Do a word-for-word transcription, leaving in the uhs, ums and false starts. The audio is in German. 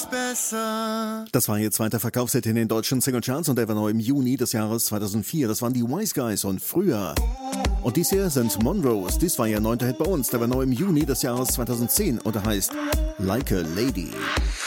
besser. Das war ihr zweiter Verkaufshit in den deutschen Singlecharts und der war neu im Juni des Jahres zweitausendvier. Das waren die Wise Guys und Früher. Und dies hier sind Monrose. Dies war ihr neunter Hit bei uns. Der war neu im Juni des Jahres zweitausendzehn und er heißt Like a Lady.